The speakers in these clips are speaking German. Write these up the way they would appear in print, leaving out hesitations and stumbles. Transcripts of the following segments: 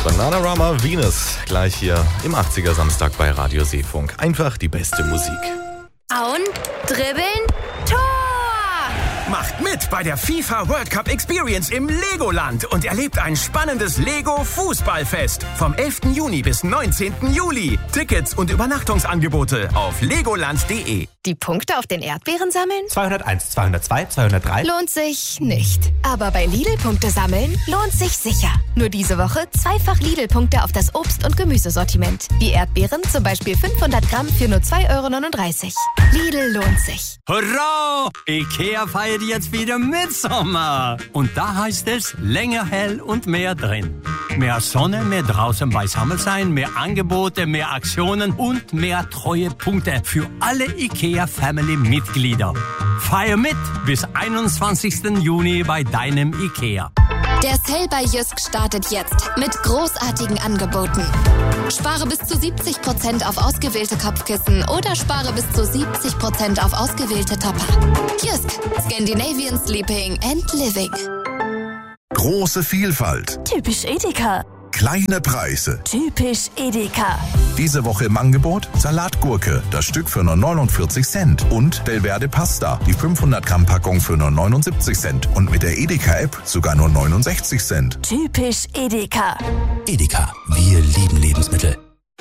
Bananarama Venus, gleich hier im 80er Samstag bei Radio Seefunk. Einfach die beste Musik. Auen, dribbeln, Tor! Macht mit bei der FIFA World Cup Experience im Legoland und erlebt ein spannendes Lego-Fußballfest vom 11. Juni bis 19. Juli. Tickets und Übernachtungsangebote auf legoland.de. Die Punkte auf den Erdbeeren sammeln? 201, 202, 203. Lohnt sich nicht. Aber bei Lidl-Punkte sammeln lohnt sich sicher. Nur diese Woche zweifach Lidl-Punkte auf das Obst- und Gemüsesortiment. Wie Erdbeeren, zum Beispiel 500 Gramm für nur 2,39 €. Lidl lohnt sich. Hurra! Ikea feiert jetzt wieder Mitsommer. Und da heißt es länger hell und mehr drin. Mehr Sonne, mehr draußen beisammen sein, mehr Angebote, mehr Aktionen und mehr Treuepunkte für alle IKEA-Family-Mitglieder. Feier mit bis 21. Juni bei deinem IKEA. Der Sale bei Jysk startet jetzt mit großartigen Angeboten. Spare bis zu 70% auf ausgewählte Kopfkissen oder spare bis zu 70% auf ausgewählte Topper. Jysk, Scandinavian Sleeping and Living. Große Vielfalt. Typisch Edeka. Kleine Preise. Typisch Edeka. Diese Woche im Angebot Salatgurke, das Stück für nur 49 Cent. Und Delverde Pasta, die 500 Gramm Packung für nur 79 Cent. Und mit der Edeka-App sogar nur 69 Cent. Typisch Edeka. Edeka, wir lieben Lebensmittel.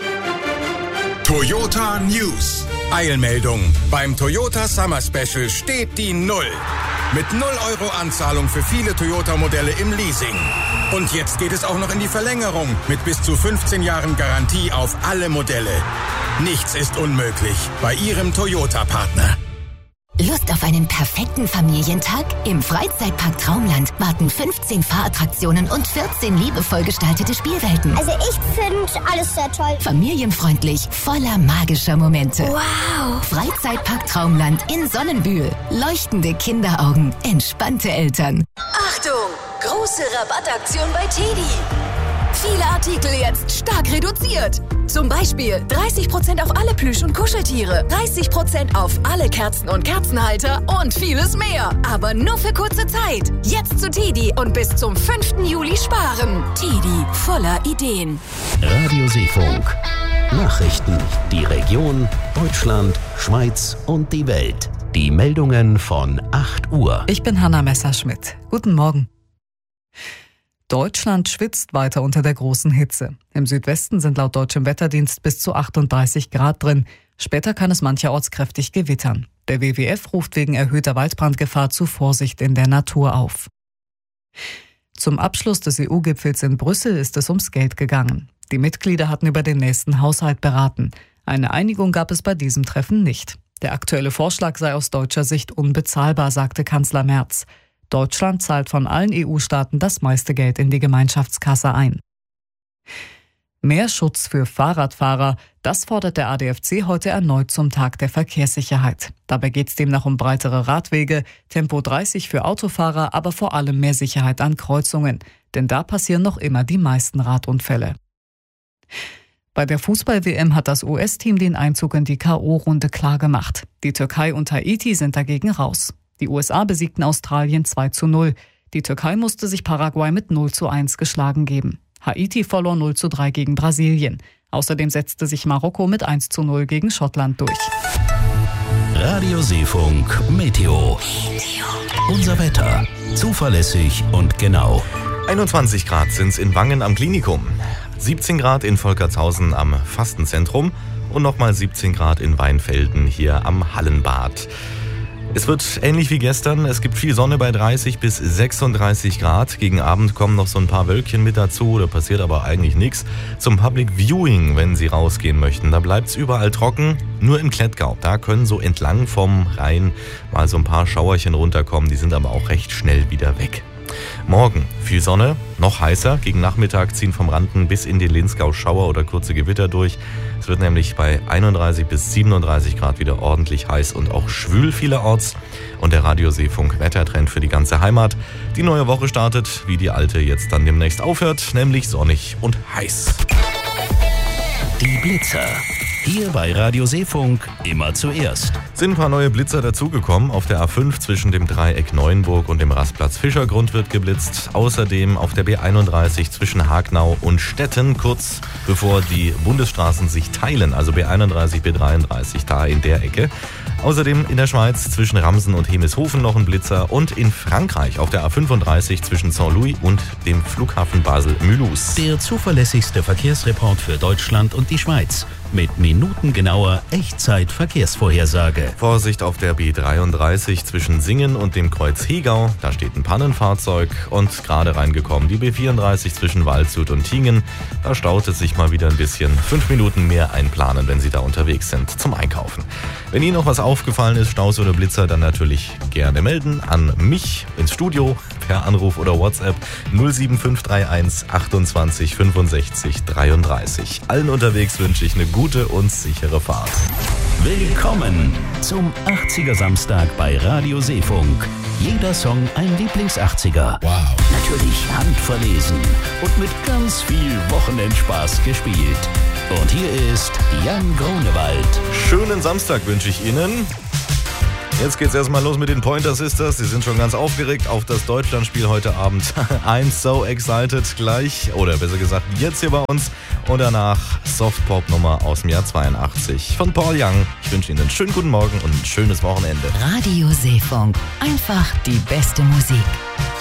Toyota News. Eilmeldung. Beim Toyota Summer Special steht die 0. Mit 0 € Anzahlung für viele Toyota-Modelle im Leasing. Und jetzt geht es auch noch in die Verlängerung mit bis zu 15 Jahren Garantie auf alle Modelle. Nichts ist unmöglich bei Ihrem Toyota-Partner. Lust auf einen perfekten Familientag? Im Freizeitpark Traumland warten 15 Fahrattraktionen und 14 liebevoll gestaltete Spielwelten. Also ich finde alles sehr toll. Familienfreundlich, voller magischer Momente. Wow! Freizeitpark Traumland in Sonnenbühl. Leuchtende Kinderaugen, entspannte Eltern. Achtung! Große Rabattaktion bei TEDi. Viele Artikel jetzt stark reduziert. Zum Beispiel 30% auf alle Plüsch- und Kuscheltiere, 30% auf alle Kerzen und Kerzenhalter und vieles mehr. Aber nur für kurze Zeit. Jetzt zu TEDi und bis zum 5. Juli sparen. TEDi, voller Ideen. Radio Seefunk. Nachrichten. Die Region, Deutschland, Schweiz und die Welt. Die Meldungen von 8 Uhr. Ich bin Hanna Messerschmidt. Guten Morgen. Deutschland schwitzt weiter unter der großen Hitze. Im Südwesten sind laut deutschem Wetterdienst bis zu 38 Grad drin. Später kann es mancherorts kräftig gewittern. Der WWF ruft wegen erhöhter Waldbrandgefahr zu Vorsicht in der Natur auf. Zum Abschluss des EU-Gipfels in Brüssel ist es ums Geld gegangen. Die Mitglieder hatten über den nächsten Haushalt beraten. Eine Einigung gab es bei diesem Treffen nicht. Der aktuelle Vorschlag sei aus deutscher Sicht unbezahlbar, sagte Kanzler Merz. Deutschland zahlt von allen EU-Staaten das meiste Geld in die Gemeinschaftskasse ein. Mehr Schutz für Fahrradfahrer, das fordert der ADFC heute erneut zum Tag der Verkehrssicherheit. Dabei geht es demnach um breitere Radwege, Tempo 30 für Autofahrer, aber vor allem mehr Sicherheit an Kreuzungen. Denn da passieren noch immer die meisten Radunfälle. Bei der Fußball-WM hat das US-Team den Einzug in die K.O.-Runde klargemacht. Die Türkei und Haiti sind dagegen raus. Die USA besiegten Australien 2:0. Die Türkei musste sich Paraguay mit 0:1 geschlagen geben. Haiti verlor 0:3 gegen Brasilien. Außerdem setzte sich Marokko mit 1:0 gegen Schottland durch. Radio Seefunk Meteo. Unser Wetter. Zuverlässig und genau. 21 Grad sind's in Wangen am Klinikum. 17 Grad in Volkertshausen am Fastenzentrum und nochmal 17 Grad in Weinfelden hier am Hallenbad. Es wird ähnlich wie gestern, es gibt viel Sonne bei 30 bis 36 Grad. Gegen Abend kommen noch so ein paar Wölkchen mit dazu, da passiert aber eigentlich nichts. Zum Public Viewing, wenn Sie rausgehen möchten, da bleibt es überall trocken, nur im Klettgau. Da können so entlang vom Rhein mal so ein paar Schauerchen runterkommen, die sind aber auch recht schnell wieder weg. Morgen viel Sonne, noch heißer. Gegen Nachmittag ziehen vom Randen bis in den Linzgau Schauer oder kurze Gewitter durch. Es wird nämlich bei 31 bis 37 Grad wieder ordentlich heiß und auch schwül vielerorts. Und der Radio Seefunk Wettertrend für die ganze Heimat. Die neue Woche startet, wie die alte jetzt dann demnächst aufhört, nämlich sonnig und heiß. Die Blitzer. Hier bei Radio Seefunk immer zuerst. Sind ein paar neue Blitzer dazugekommen. Auf der A5 zwischen dem Dreieck Neuenburg und dem Rastplatz Fischergrund wird geblitzt. Außerdem auf der B31 zwischen Hagnau und Stetten, kurz bevor die Bundesstraßen sich teilen, also B31, B33, da in der Ecke. Außerdem in der Schweiz zwischen Ramsen und Hemishofen noch ein Blitzer und in Frankreich auf der A35 zwischen Saint-Louis und dem Flughafen Basel-Mulhouse. Der zuverlässigste Verkehrsreport für Deutschland und die Schweiz. Mit minutengenauer Echtzeit-Verkehrsvorhersage. Vorsicht auf der B33 zwischen Singen und dem Kreuz Hegau. Da steht ein Pannenfahrzeug und gerade reingekommen die B34 zwischen Waldshut und Tingen. Da staut es sich mal wieder ein bisschen. 5 Minuten mehr einplanen, wenn Sie da unterwegs sind zum Einkaufen. Wenn Ihnen noch was aufgefallen ist, Staus oder Blitzer, dann natürlich gerne melden an mich ins Studio per Anruf oder WhatsApp 07531 28 65 33. Allen unterwegs wünsche ich eine gute und sichere Fahrt. Willkommen zum 80er Samstag bei Radio Seefunk. Jeder Song ein Lieblings-80er. Wow. Natürlich handverlesen und mit ganz viel Wochenendspaß gespielt. Und hier ist Jan Grunewald. Schönen Samstag wünsche ich Ihnen. Jetzt geht's erstmal los mit den Pointer Sisters. Sie sind schon ganz aufgeregt auf das Deutschlandspiel heute Abend. I'm so excited gleich, oder besser gesagt jetzt hier bei uns. Und danach Softpop-Nummer aus dem Jahr 82 von Paul Young. Ich wünsche Ihnen einen schönen guten Morgen und ein schönes Wochenende. Radio Seefunk. Einfach die beste Musik.